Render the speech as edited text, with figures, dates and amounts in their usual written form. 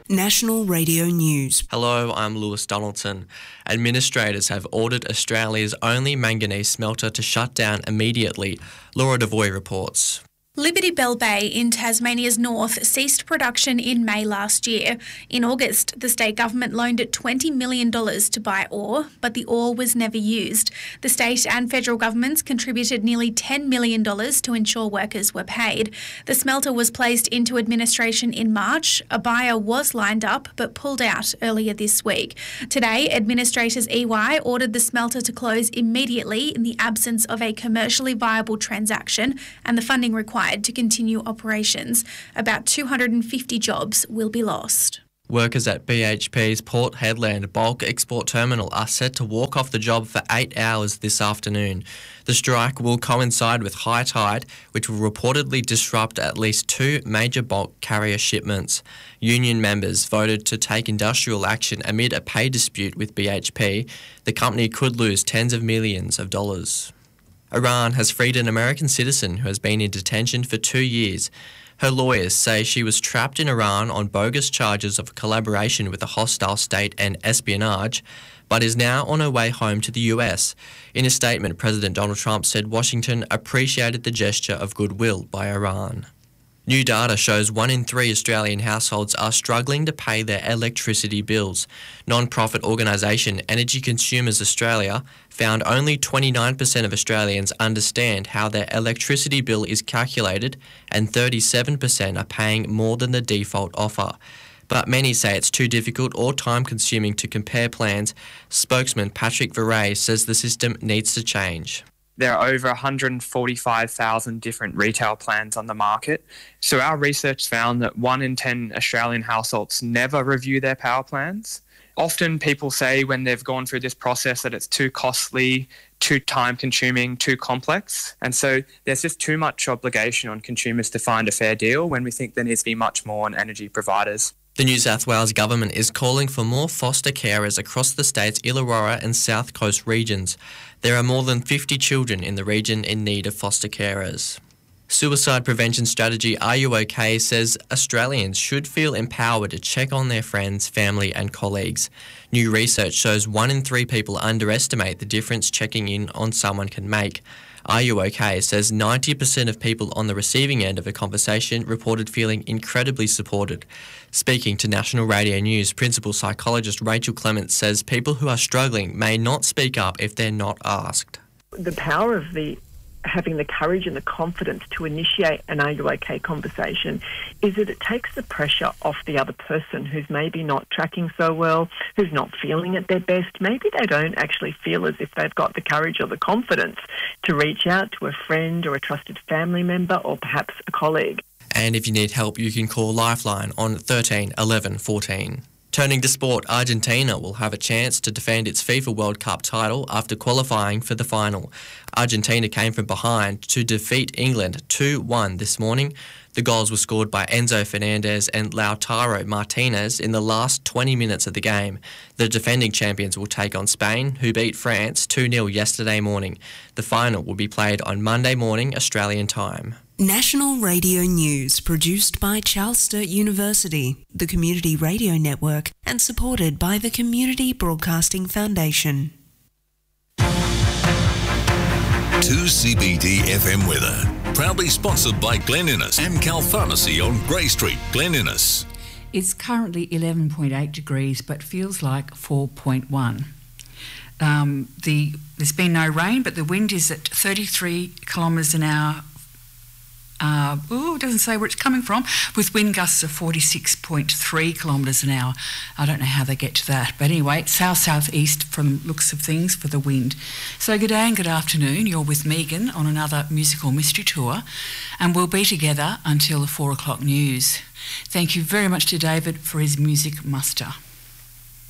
National Radio News. Hello, I'm Lewis Donaldson. Administrators have ordered Australia's only manganese smelter to shut down immediately, Laura Devoy reports. Liberty Bell Bay in Tasmania's north ceased production in May last year. In August, the state government loaned it $20 million to buy ore, but the ore was never used. The state and federal governments contributed nearly $10 million to ensure workers were paid. The smelter was placed into administration in March. A buyer was lined up but pulled out earlier this week. Today, administrators EY ordered the smelter to close immediately in the absence of a commercially viable transaction and the funding required to continue operations. About 250 jobs will be lost. Workers at BHP's Port Hedland bulk export terminal are set to walk off the job for 8 hours this afternoon. The strike will coincide with high tide, which will reportedly disrupt at least 2 major bulk carrier shipments. Union members voted to take industrial action amid a pay dispute with BHP. The company could lose tens of millions of dollars. Iran has freed an American citizen who has been in detention for 2 years. Her lawyers say she was trapped in Iran on bogus charges of collaboration with a hostile state and espionage, but is now on her way home to the US. In a statement, President Donald Trump said Washington appreciated the gesture of goodwill by Iran. New data shows 1 in 3 Australian households are struggling to pay their electricity bills. Non-profit organisation Energy Consumers Australia found only 29% of Australians understand how their electricity bill is calculated, and 37% are paying more than the default offer. But many say it's too difficult or time-consuming to compare plans. Spokesman Patrick Verrey says the system needs to change. There are over 145,000 different retail plans on the market. So our research found that 1 in 10 Australian households never review their power plans. Often people say when they've gone through this process that it's too costly, too time-consuming, too complex. And so there's just too much obligation on consumers to find a fair deal when we think there needs to be much more on energy providers. The New South Wales government is calling for more foster carers across the state's Illawarra and South Coast regions. There are more than 50 children in the region in need of foster carers. Suicide prevention strategy Are You OK? Says Australians should feel empowered to check on their friends, family and colleagues. New research shows 1 in 3 people underestimate the difference checking in on someone can make. Are You OK? Says 90% of people on the receiving end of a conversation reported feeling incredibly supported. Speaking to National Radio News, principal psychologist Rachel Clements says people who are struggling may not speak up if they're not asked. The power of having the courage and the confidence to initiate an Are You OK conversation is that it takes the pressure off the other person who's maybe not tracking so well, who's not feeling at their best. Maybe they don't actually feel as if they've got the courage or the confidence to reach out to a friend or a trusted family member or perhaps a colleague. And if you need help, you can call Lifeline on 13 11 14. Turning to sport, Argentina will have a chance to defend its FIFA World Cup title after qualifying for the final. Argentina came from behind to defeat England 2-1 this morning. The goals were scored by Enzo Fernandez and Lautaro Martinez in the last 20 minutes of the game. The defending champions will take on Spain, who beat France 2-0 yesterday morning. The final will be played on Monday morning, Australian time. National Radio News, produced by Charles Sturt University, the Community Radio Network, and supported by the Community Broadcasting Foundation. 2CBD FM weather, proudly sponsored by Glen Innes, Amcal Pharmacy on Grey Street, Glen Innes. It's currently 11.8 degrees, but feels like 4.1. There's been no rain, but the wind is at 33 kilometres an hour. It doesn't say where it's coming from, with wind gusts of 46.3 kilometres an hour. I don't know how they get to that. But anyway, it's south-southeast from looks of things for the wind. So good day and good afternoon. You're with Megan on another musical mystery tour, and we'll be together until the 4 o'clock news. Thank you very much to David for his music muster.